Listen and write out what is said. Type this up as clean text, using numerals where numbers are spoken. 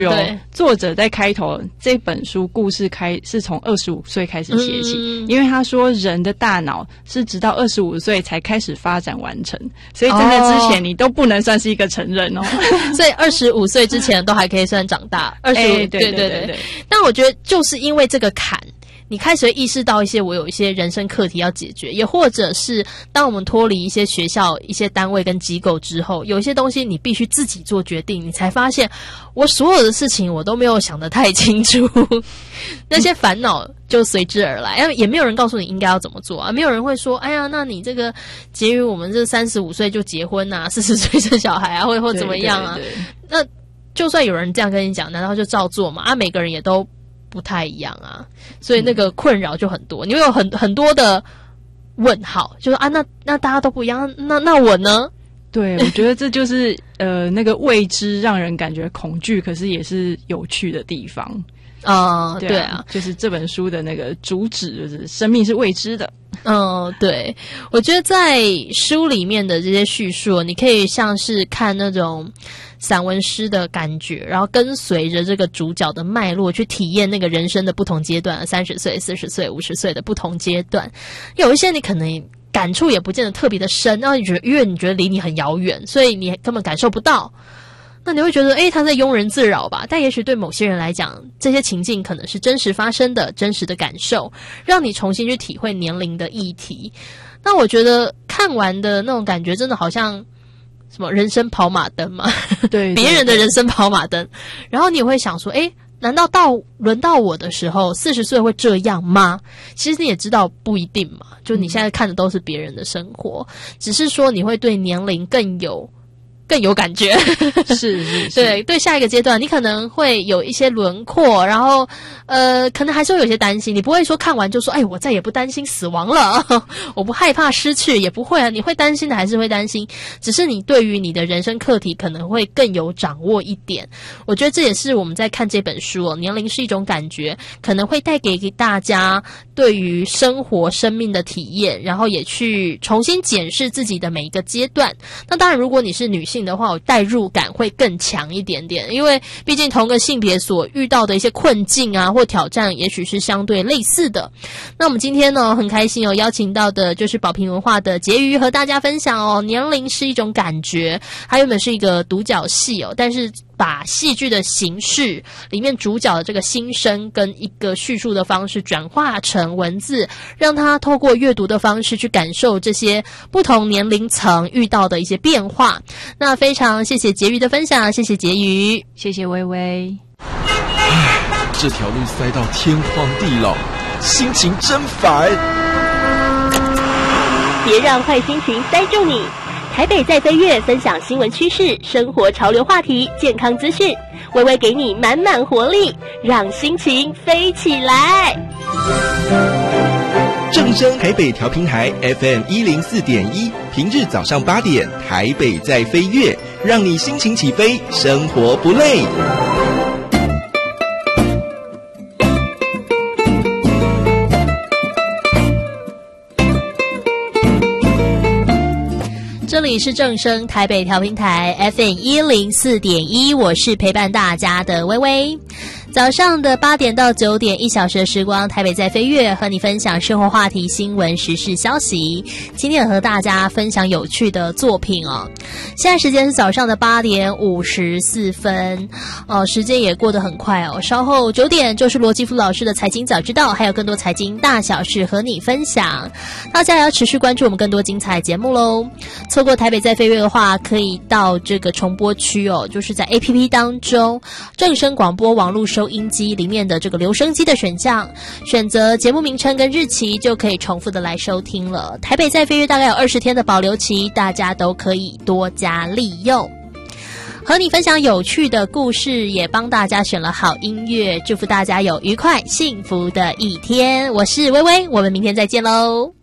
对， 作者在开头这本书故事是从25岁开始写起，因为他说人的大脑是直到25岁才开始发展完成，所以在那之前你都不能算是一个成人哦。 所以25岁之前都还可以算长大。25，对。但我觉得就是因为这个坎，你开始会意识到我有一些人生课题要解决，也或者是当我们脱离一些学校、一些单位跟机构之后，有一些东西你必须自己做决定，你才发现我所有的事情我都没有想得太清楚，那些烦恼就随之而来，也没有人告诉你应该要怎么做啊，没有人会说，哎呀，那你这个结于我们这35岁就结婚啊，40岁生小孩啊，或怎么样啊？对，那就算有人这样跟你讲，难道就照做吗？每个人也都不太一样啊，所以那个困扰就很多，你会有很多的问号，就说啊，那大家都不一样，那我呢？ 对，我觉得这就是那个未知让人感觉恐惧，可是也是有趣的地方。对啊，就是这本书的那个主旨就是生命是未知的。 对，我觉得在书里面的这些叙述，你可以像是看那种散文诗的感觉，然后跟随着这个主角的脉络去体验那个人生的不同阶段，30岁、40岁、50岁的不同阶段，有一些你可能感触也不见得特别的深，然后因为你觉得离你很遥远，所以你根本感受不到。那你会觉得他在庸人自扰吧，但也许对某些人来讲，这些情境可能是真实发生的真实的感受，让你重新去体会年龄的议题。那我觉得看完的那种感觉真的好像什么人生跑马灯嘛， 对， 别人的人生跑马灯，然后你会想说难道轮到我的时候40岁会这样吗？其实你也知道不一定嘛，就你现在看的都是别人的生活，只是说你会对年龄更有感觉。 是对下一个阶段你可能会有一些轮廓，然后可能还是会有些担心，你不会说看完就说我再也不担心死亡了我不害怕失去，也不会啊，你会担心的还是会担心，只是你对于你的人生课题可能会更有掌握一点。我觉得这也是我们在看这本书年龄是一种感觉，可能会带给大家对于生活生命的体验，然后也去重新检视自己的每一个阶段。那当然如果你是女性的话，我代入感会更强一点点，因为毕竟同个性别所遇到的一些困境啊或挑战也许是相对类似的。那我们今天呢很开心邀请到的就是宝瓶文化的婕妤和大家分享年龄是一种感觉，它原本是一个独角戏但是把戏剧的形式里面主角的这个心声跟一个叙述的方式转化成文字，让他透过阅读的方式去感受这些不同年龄层遇到的一些变化。那非常谢谢婕妤的分享，谢谢婕妤， 谢谢薇薇。 这条路塞到天荒地老，心情真烦。 别让坏心情塞住你。台北在飞跃，分享新闻趋势、生活潮流话题、健康资讯，微微给你满满活力，让心情飞起来。 正声台北调频台 FM104.1，平日早上8点，台北在飞跃，让你心情起飞，生活不累。 这里是正声台北调频台 FM104.1， 我是陪伴大家的薇薇。早上的8点到9点，1小时的时光，台北在飞跃，和你分享生活话题、新闻、时事消息。今天和大家分享有趣的作品现在时间是早上的8点54分时间也过得很快稍后9点就是罗基夫老师的财经早知道，还有更多财经大小事和你分享。大家也要持续关注我们更多精彩节目咯。错过台北在飞跃的话，可以到这个重播区就是在 APP 当中正声广播网络收音机里面的这个留声机的选项，选择节目名称跟日期，就可以重复的来收听了。台北在飞跃大概有20天的保留期，大家都可以多加利用。和你分享有趣的故事，也帮大家选了好音乐，祝福大家有愉快幸福的一天。我是薇薇，我们明天再见咯。